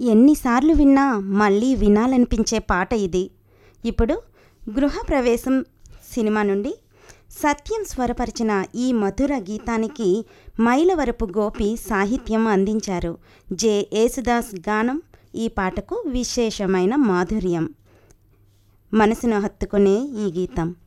ఎన్నిసార్లు విన్నా మళ్ళీ వినాలనిపించే పాట ఇది. ఇప్పుడు గృహప్రవేశం సినిమా నుండి సత్యం స్వరపరిచిన ఈ మధుర గీతానికి మైలవరపు గోపి సాహిత్యం అందించారు. జె. యేసుదాస్ గానం. ఈ పాటకు విశేషమైన మాధుర్యం. మనసును హత్తుకునే ఈ గీతం.